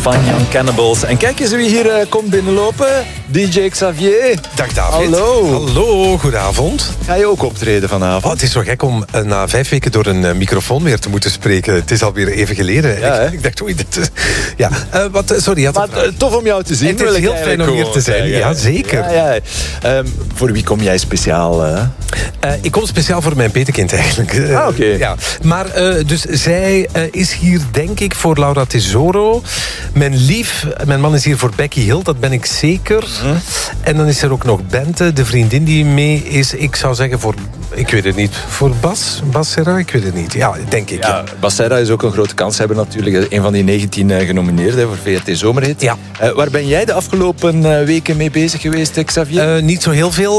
Fine Young Cannibals. En kijk eens wie hier komt binnenlopen. DJ Xavier. Dag David. Hallo. Hallo, goedenavond. Ga je ook optreden vanavond? Oh, het is zo gek om na 5 weken door een microfoon weer te moeten spreken. Het is alweer even geleden. Ja, ik dacht, oei, dit is... Ja, sorry. Maar tof om jou te zien. Het is heel fijn om hier te zijn. Ja, zeker. Ja. Voor wie kom jij speciaal? Ik kom speciaal voor mijn petekind eigenlijk. Oké. Ja. Maar dus zij is hier denk ik voor Laura Tesoro. Mijn man is hier voor Becky Hill, dat ben ik zeker. En dan is er ook nog Bente, de vriendin die mee is. Ik zou zeggen voor, ik weet het niet, voor Bas Serra, ik weet het niet. Ja, denk ik. Ja, Bas Serra is ook een grote kans hebben natuurlijk. Een van die 19 genomineerden voor VRT Zomerhit. Ja. Waar ben jij de afgelopen weken mee bezig geweest, Xavier? Niet zo heel veel.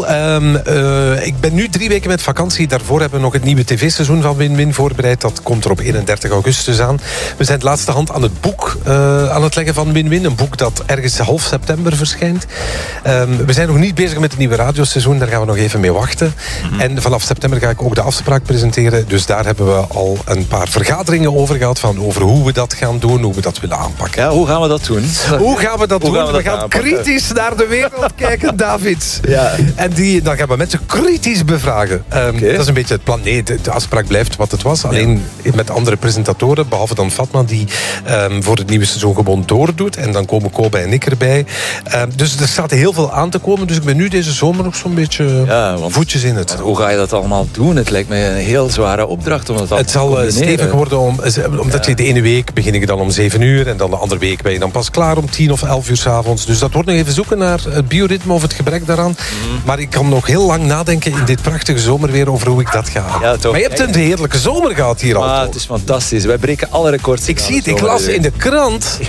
Ik ben nu 3 weken met vakantie. Daarvoor hebben we nog het nieuwe tv-seizoen van Win-Win voorbereid. Dat komt er op 31 augustus aan. We zijn de laatste hand aan het boek aan het leggen van Win-Win. Een boek dat ergens half september verschijnt. We zijn nog niet bezig met het nieuwe radioseizoen. Daar gaan we nog even mee wachten. En vanaf september ga ik ook de afspraak presenteren. Dus daar hebben we al een paar vergaderingen over gehad. Over hoe we dat gaan doen, hoe we dat willen aanpakken. Ja, hoe gaan we dat doen? Hoe gaan we dat doen? We gaan kritisch naar de wereld kijken, David. Ja. En dan gaan we mensen kritisch bevragen. Dat is een beetje het plan. Nee, de afspraak blijft wat het was. Alleen met andere presentatoren, behalve dan Fatma, die voor het nieuwe seizoen gewoon doordoet. En dan komen Kobe en ik erbij. Dus er staat heel veel aan te komen. Dus ik ben nu deze zomer nog zo'n beetje voetjes in het. Hoe ga je dat allemaal doen? Het lijkt me een heel zware opdracht. Om het zal stevig worden, omdat je de ene week begin ik dan om 7 uur. En dan de andere week ben je dan pas klaar om 10 of 11 uur 's avonds. Dus dat wordt nog even zoeken naar het bioritme of het gebrek daaraan. Maar ik kan nog heel lang nadenken in dit prachtige zomerweer over hoe ik dat ga. Ja, toch. Maar je hebt een heerlijke zomer gehad hier al. Het is fantastisch. Wij breken alle records. Ik zie het, ik las in de krant.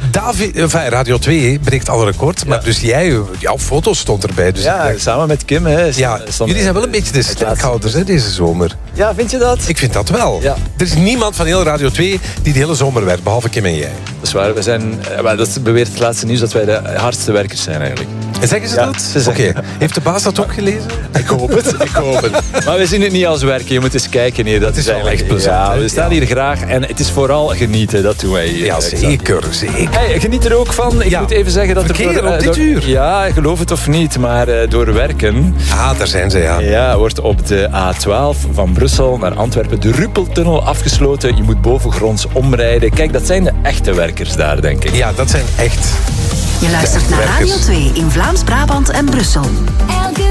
Radio 2 breekt alle records. Maar dus jouw foto stond erbij. Dus samen met Kim. Jullie zijn wel een beetje de sterkhouders deze zomer. Ja, vind je dat? Ik vind dat wel. Ja. Er is niemand van heel Radio 2 die de hele zomer werkt, behalve Kim en jij. Dat is waar. Dat beweert het laatste nieuws dat wij de hardste werkers zijn eigenlijk. En zeggen ze dat? Oké. Heeft de baas dat ook gelezen? Ik hoop het. Maar we zien het niet als werken. Je moet eens kijken hier. Dat is wel echt plezant. Ja, we staan hier graag. En het is vooral genieten. Dat doen wij hier. Ja, zeker. Hey, geniet er ook van. Ik moet even zeggen dat verkeer op dit uur. Ja, geloof het of niet. Maar door werken... daar zijn ze, ja. Ja, wordt op de A12 van Brussel naar Antwerpen de Ruppeltunnel afgesloten. Je moet bovengronds omrijden. Kijk, dat zijn de echte werkers daar, denk ik. Ja, dat zijn echt... Je luistert naar Radio 2 in Vlaams-Brabant en Brussel.